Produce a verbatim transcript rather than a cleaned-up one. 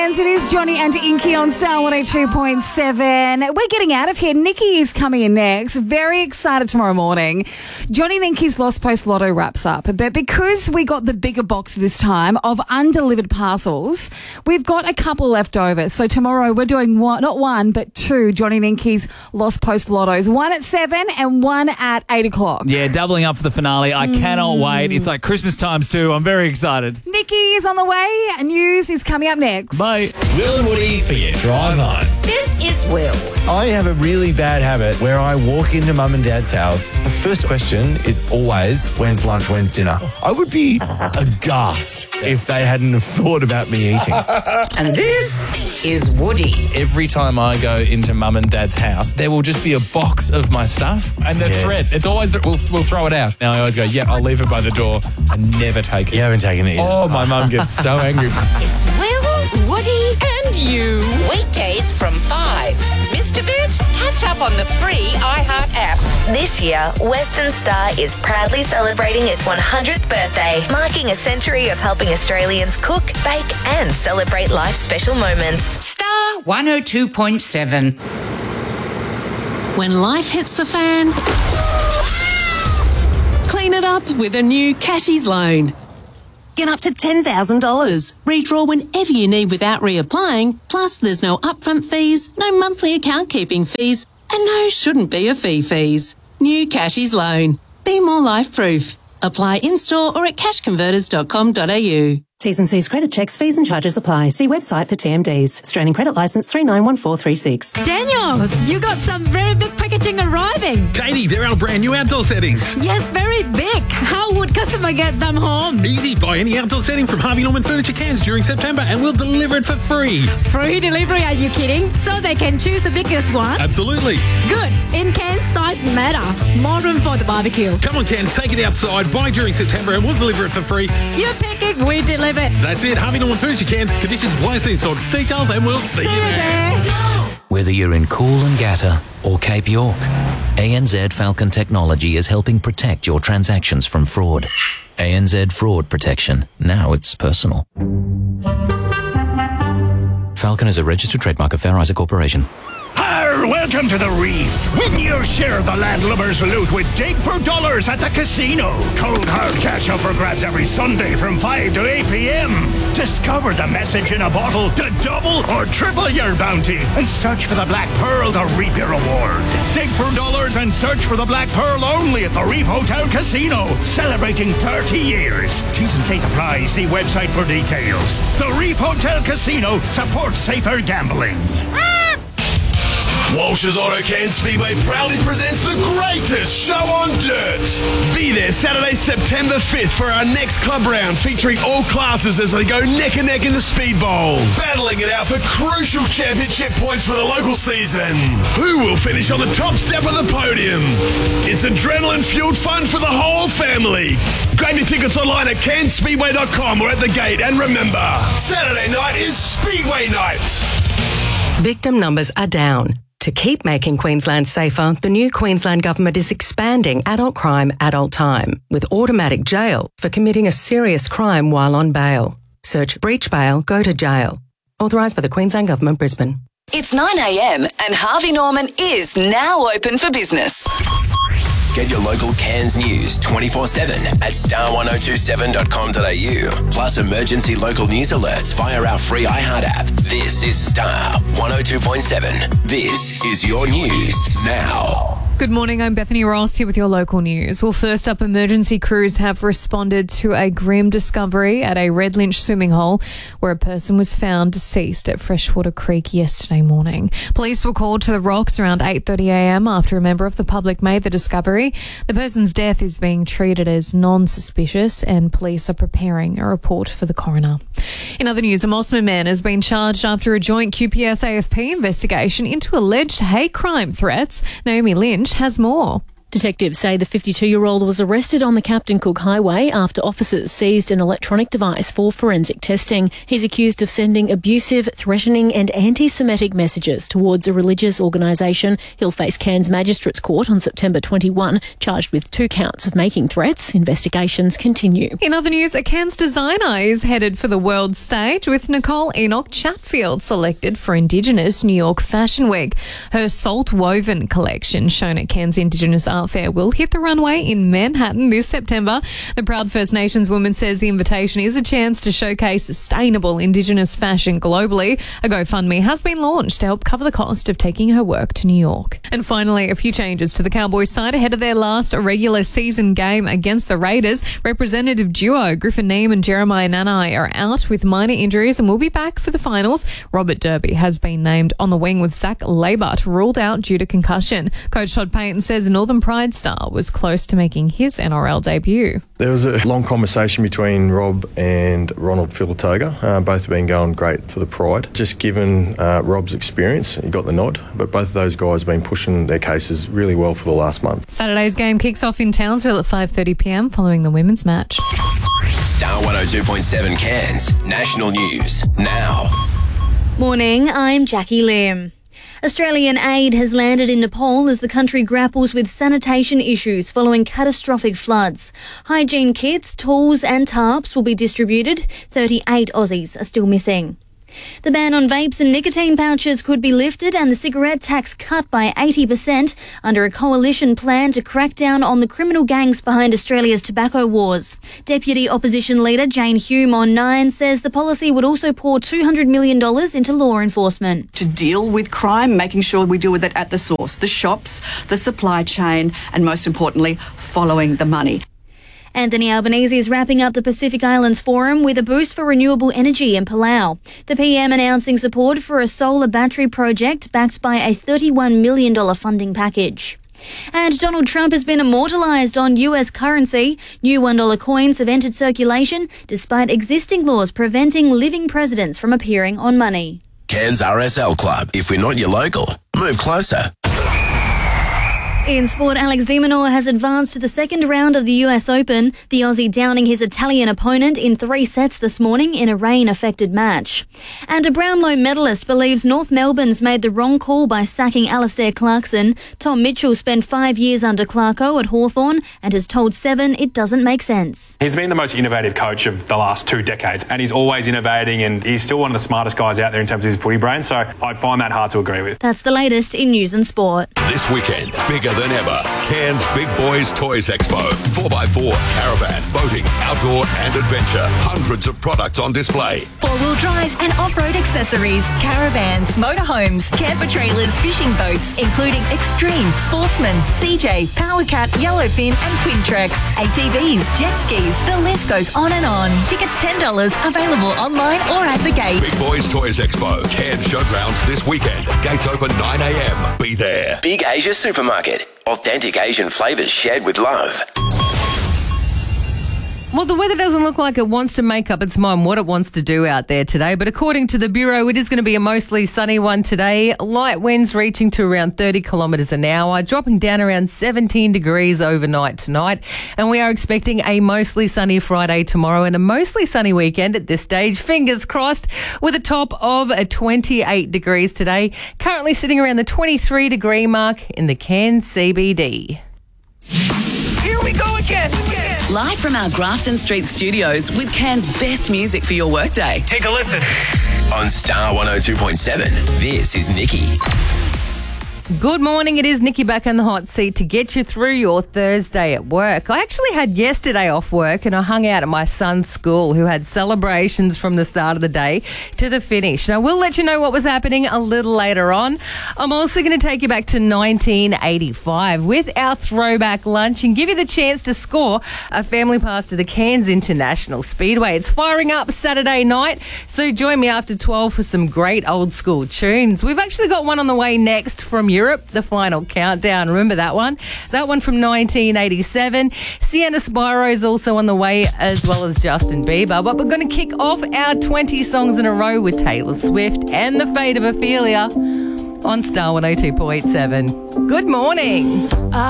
It is Johnny and Inky on Star one oh two point seven. We're getting out of here. Nikki is coming in next. Very excited tomorrow morning. Johnny and Inky's Lost Post Lotto wraps up. But because we got the bigger box this time of undelivered parcels, we've got a couple left over. So tomorrow we're doing one, not one, but two Johnny and Inky's Lost Post Lottos. One at seven and one at eight o'clock. Yeah, doubling up for the finale. I mm. cannot wait. It's like Christmas times too. I'm very excited. Nikki is on the way. News is coming up next. Bye. Will and Woody for your drive home. This is Will. I have a really bad habit where I walk into mum and dad's house. The first question is always, when's lunch, when's dinner? I would be aghast if they hadn't have thought about me eating. And this is Woody. Every time I go into mum and dad's house, there will just be a box of my stuff and the Yes. thread. It's always, we'll, we'll throw it out. Now I always go, yeah, I'll leave it by the door. I never take it. You haven't taken it yet. Oh, my mum gets so angry. It's Will, Woody, and you. Weekdays from five. Mister Bit, catch up on the free iHeart app. This year, Western Star is proudly celebrating its one hundredth birthday, marking a century of helping Australians cook, bake and celebrate life's special moments. Star one oh two point seven. When life hits the fan, clean it up with a new Cashies loan. Get up to ten thousand dollars. Redraw whenever you need without reapplying. Plus, there's no upfront fees, no monthly account keeping fees, and no shouldn't be a fee fees. New Cashies loan. Be more life-proof. Apply in-store or at cash converters dot com dot a u. T's and C's credit checks, fees and charges apply. See website for T M Ds. Australian Credit Licence three nine one four three six. Daniel, you got some very big packaging arriving. Katie, they're our brand new outdoor settings. Yes, very big. How would customer get them home? Easy, buy any outdoor setting from Harvey Norman Furniture Cairns during September and we'll deliver it for free. Free delivery, are you kidding? So they can choose the biggest one? Absolutely. Good. In Cairns, size matter. More room for the barbecue. Come on, Cairns, take it outside, buy during September and we'll deliver it for free. You pick it, we deliver it. That's it, Harvey Norman Furniture Cairns. Conditions apply, see store details and we'll see, See you you there. there. Whether you're in Coolangatta or Cape York, A N Z Falcon Technology is helping protect your transactions from fraud. A N Z Fraud Protection. Now it's personal. Falcon is a registered trademark of Fair Isaac Corporation. Arr, welcome to the Reef. Win your share of the landlubbers loot with Dig for Dollars at the casino. Cold hard cash up for grabs every Sunday from five to eight p.m. Discover the message in a bottle to double or triple your bounty and search for the Black Pearl to reap your reward. Dig for Dollars and search for the Black Pearl only at the Reef Hotel Casino. Celebrating thirty years. T's and C's apply. See website for details. The Reef Hotel Casino supports safer gambling. Walsh's Auto Cairns Speedway proudly presents the greatest show on dirt. Be there Saturday, September fifth for our next club round featuring all classes as they go neck and neck in the Speed Bowl. Battling it out for crucial championship points for the local season. Who will finish on the top step of the podium? It's adrenaline-fueled fun for the whole family. Grab your tickets online at cairns speedway dot com or at the gate. And remember, Saturday night is Speedway night. Victim numbers are down. To keep making Queensland safer, the new Queensland Government is expanding adult crime, adult time, with automatic jail for committing a serious crime while on bail. Search breach bail, go to jail. Authorised by the Queensland Government, Brisbane. It's nine a.m. and Harvey Norman is now open for business. Get your local Cairns news twenty-four seven at star one oh two seven dot com dot a u. Plus emergency local news alerts via our free iHeart app. This is Star one oh two point seven. This is your news now. Good morning, I'm Bethany Ross here with your local news. Well, first up, emergency crews have responded to a grim discovery at a Red Lynch swimming hole where a person was found deceased at Freshwater Creek yesterday morning. Police were called to the rocks around eight thirty a.m. after a member of the public made the discovery. The person's death is being treated as non-suspicious and police are preparing a report for the coroner. In other news, a Mosman man has been charged after a joint Q P S A F P investigation into alleged hate crime threats. Naomi Lynch has more. Detectives say the fifty-two-year-old was arrested on the Captain Cook Highway after officers seized an electronic device for forensic testing. He's accused of sending abusive, threatening and anti-Semitic messages towards a religious organisation. He'll face Cairns Magistrates Court on September twenty-first, charged with two counts of making threats. Investigations continue. In other news, a Cairns designer is headed for the world stage with Nicole Enoch Chatfield selected for Indigenous New York Fashion Week. Her Salt Woven collection, shown at Cairns Indigenous Art Fair, will hit the runway in Manhattan this September. The proud First Nations woman says the invitation is a chance to showcase sustainable Indigenous fashion globally. A GoFundMe has been launched to help cover the cost of taking her work to New York. And finally, a few changes to the Cowboys side ahead of their last regular season game against the Raiders. Representative duo Griffin Neame and Jeremiah Nanai are out with minor injuries and will be back for the finals. Robert Derby has been named on the wing with Zach Labart ruled out due to concussion. Coach Todd Payton says Northern Pride star was close to making his N R L debut. There was a long conversation between Rob and Ronald Filatoga. Uh, both have been going great for the Pride. Just given uh, Rob's experience, he got the nod, but both of those guys have been pushing their cases really well for the last month. Saturday's game kicks off in Townsville at five thirty p m following the women's match. Star one oh two point seven Cairns National News now. Morning, I'm Jackie Lim. Australian aid has landed in Nepal as the country grapples with sanitation issues following catastrophic floods. Hygiene kits, tools and tarps will be distributed. thirty-eight Aussies are still missing. The ban on vapes and nicotine pouches could be lifted and the cigarette tax cut by eighty percent under a coalition plan to crack down on the criminal gangs behind Australia's tobacco wars. Deputy Opposition Leader Jane Hume on Nine says the policy would also pour two hundred million dollars into law enforcement. To deal with crime, making sure we deal with it at the source, the shops, the supply chain, and most importantly, following the money. Anthony Albanese is wrapping up the Pacific Islands Forum with a boost for renewable energy in Palau. The P M announcing support for a solar battery project backed by a thirty-one million dollars funding package. And Donald Trump has been immortalised on U S currency. New one dollar coins have entered circulation despite existing laws preventing living presidents from appearing on money. Cairns R S L Club. If we're not your local, move closer. In sport, Alex de Minaur has advanced to the second round of the U S Open, the Aussie downing his Italian opponent in three sets this morning in a rain-affected match. And a Brownlow medalist believes North Melbourne's made the wrong call by sacking Alistair Clarkson. Tom Mitchell spent five years under Clarko at Hawthorn and has told Seven it doesn't make sense. He's been the most innovative coach of the last two decades and he's always innovating and he's still one of the smartest guys out there in terms of his footy brain, so I find that hard to agree with. That's the latest in news and sport. This weekend, bigger than ever, Cairns Big Boys Toys Expo. four by four, caravan, boating, outdoor and adventure. Hundreds of products on display. Four-wheel drives and off-road accessories, caravans, motorhomes, camper trailers, fishing boats, including Extreme, Sportsman, C J, Powercat, Yellowfin and Quintrex, A T Vs, jet skis, the list goes on and on. Tickets ten dollars, available online or at the gate. Big Boys Toys Expo, Cairns Showgrounds this weekend. Gates open nine a m. Be there. Big Asia Supermarket. Authentic Asian flavours shared with love. Well, the weather doesn't look like it wants to make up its mind what it wants to do out there today, but according to the Bureau, it is going to be a mostly sunny one today. Light winds reaching to around thirty kilometres an hour, dropping down around seventeen degrees overnight tonight. And we are expecting a mostly sunny Friday tomorrow and a mostly sunny weekend at this stage. Fingers crossed, with a top of twenty-eight degrees today. Currently sitting around the twenty-three degree mark in the Cairns C B D. Here we go again. Live from our Grafton Street studios with Cairns' best music for your workday. Take a listen. On Star one oh two point seven, this is Nikki. Good morning. It is Nikki back in the hot seat to get you through your Thursday at work. I actually had yesterday off work and I hung out at my son's school who had celebrations from the start of the day to the finish. Now, we'll let you know what was happening a little later on. I'm also going to take you back to nineteen eighty-five with our throwback lunch and give you the chance to score a family pass to the Cairns International Speedway. It's firing up Saturday night, so join me after twelve for some great old school tunes. We've actually got one on the way next from Europe, The Final Countdown. Remember that one? That one from nineteen eighty-seven. Sienna Spyro is also on the way, as well as Justin Bieber. But we're going to kick off our twenty songs in a row with Taylor Swift and The Fate of Ophelia on Star one oh two point seven. Good morning.